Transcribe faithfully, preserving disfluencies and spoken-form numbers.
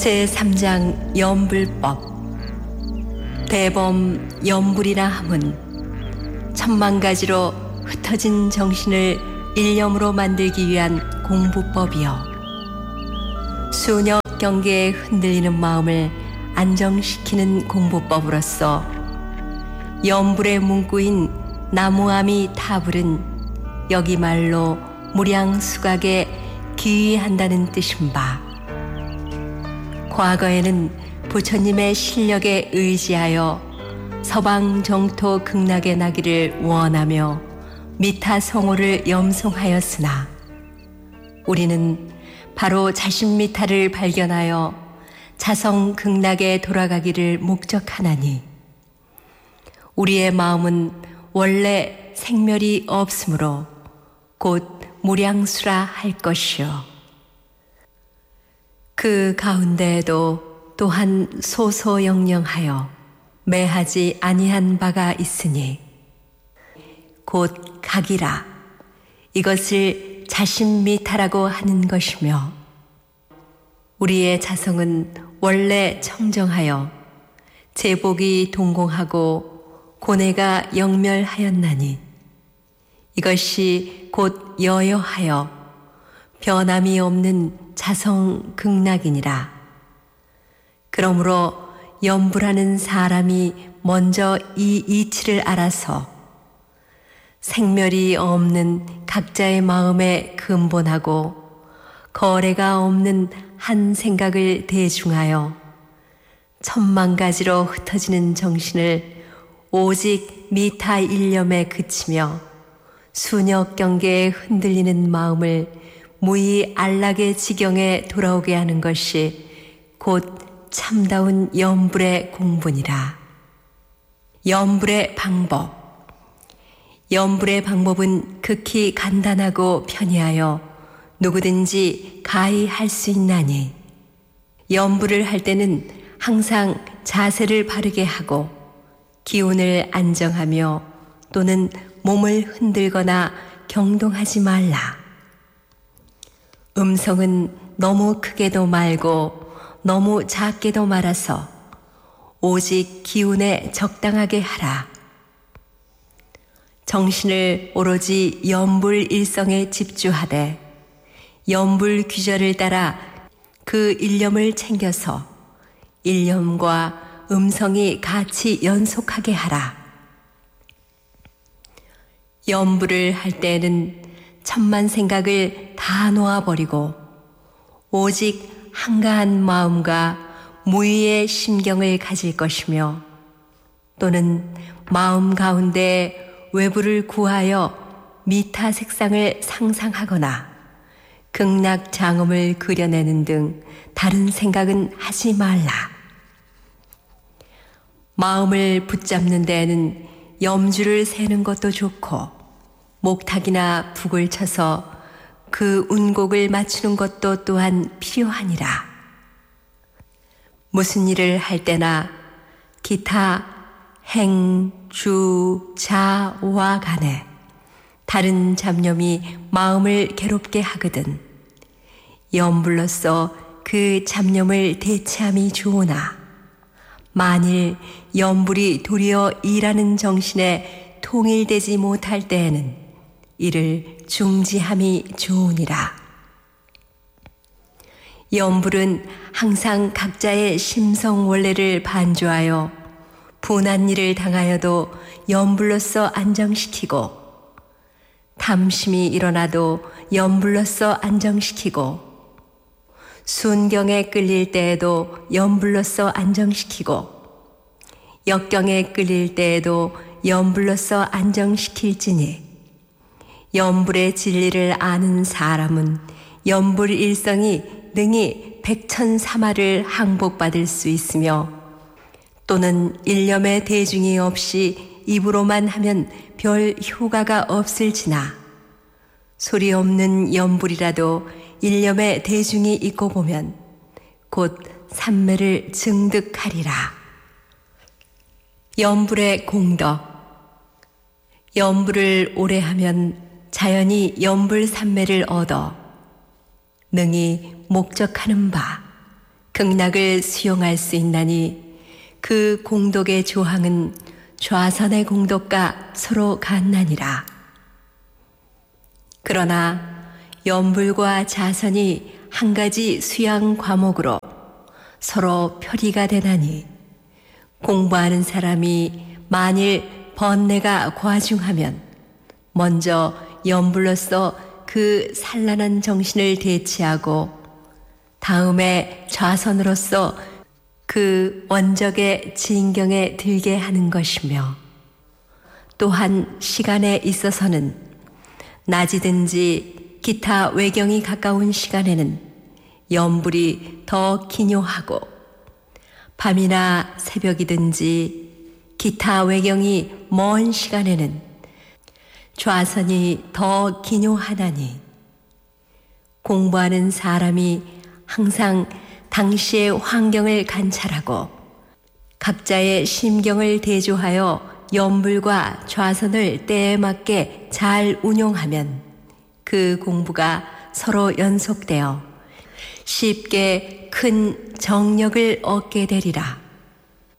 제삼 장 염불법. 대범 염불이라 함은 천만 가지로 흩어진 정신을 일념으로 만들기 위한 공부법이요, 수녀 경계에 흔들리는 마음을 안정시키는 공부법으로서 염불의 문구인 나무아미 타불은 여기 말로 무량수각에 귀의한다는 뜻인 바, 과거에는 부처님의 실력에 의지하여 서방 정토 극락에 나기를 원하며 미타 성호를 염송하였으나, 우리는 바로 자신 미타를 발견하여 자성 극락에 돌아가기를 목적하나니, 우리의 마음은 원래 생멸이 없으므로 곧 무량수라 할 것이요, 그 가운데에도 또한 소소영령하여 매하지 아니한 바가 있으니 곧 각이라, 이것을 자신미타라고 하는 것이며, 우리의 자성은 원래 청정하여 제복이 동공하고 고뇌가 영멸하였나니, 이것이 곧 여여하여 변함이 없는 자성 극락이니라. 그러므로 염불하는 사람이 먼저 이 이치를 알아서 생멸이 없는 각자의 마음에 근본하고 거래가 없는 한 생각을 대중하여 천만 가지로 흩어지는 정신을 오직 미타 일념에 그치며 수녀 경계에 흔들리는 마음을 무의 안락의 지경에 돌아오게 하는 것이 곧 참다운 염불의 공분이라. 염불의 방법. 염불의 방법은 극히 간단하고 편이하여 누구든지 가히 할 수 있나니, 염불을 할 때는 항상 자세를 바르게 하고 기운을 안정하며 또는 몸을 흔들거나 경동하지 말라. 음성은 너무 크게도 말고 너무 작게도 말아서 오직 기운에 적당하게 하라. 정신을 오로지 염불 일성에 집주하되 염불 규절을 따라 그 일념을 챙겨서 일념과 음성이 같이 연속하게 하라. 염불을 할 때에는 천만 생각을 다 놓아버리고 오직 한가한 마음과 무의의 심경을 가질 것이며, 또는 마음 가운데 외부를 구하여 미타 색상을 상상하거나 극락 장엄을 그려내는 등 다른 생각은 하지 말라. 마음을 붙잡는 데에는 염주를 세는 것도 좋고 목탁이나 북을 쳐서 그 운곡을 맞추는 것도 또한 필요하니라. 무슨 일을 할 때나 기타 행, 주, 자, 와 간에 다른 잡념이 마음을 괴롭게 하거든 염불로써 그 잡념을 대체함이 좋으나, 만일 염불이 도리어 일하는 정신에 통일되지 못할 때에는 이를 중지함이 좋으니라. 염불은 항상 각자의 심성 원래를 반조하여 분한 일을 당하여도 염불로써 안정시키고, 탐심이 일어나도 염불로써 안정시키고, 순경에 끌릴 때에도 염불로써 안정시키고, 역경에 끌릴 때에도 염불로써 안정시킬지니, 염불의 진리를 아는 사람은 염불 일성이 능히 백천사마를 항복받을 수 있으며, 또는 일념의 대중이 없이 입으로만 하면 별 효과가 없을지나, 소리 없는 염불이라도 일념의 대중이 있고 보면 곧 삼매를 증득하리라. 염불의 공덕. 염불을 오래 하면 자연히 염불 삼매를 얻어 능히 목적하는 바, 극락을 수용할 수 있나니 그 공덕의 조항은 좌선의 공덕과 서로 같나니라. 그러나 연불과 자선이 한 가지 수양 과목으로 서로 표리가 되나니 공부하는 사람이 만일 번뇌가 과중하면 먼저 연불로서 그 산란한 정신을 대치하고 다음에 좌선으로서 그 원적의 진경에 들게 하는 것이며, 또한 시간에 있어서는 낮이든지 기타 외경이 가까운 시간에는 연불이 더 기묘하고, 밤이나 새벽이든지 기타 외경이 먼 시간에는 좌선이 더 기묘하다니, 공부하는 사람이 항상 당시의 환경을 관찰하고 각자의 심경을 대조하여 연불과 좌선을 때에 맞게 잘 운용하면 그 공부가 서로 연속되어 쉽게 큰 정력을 얻게 되리라.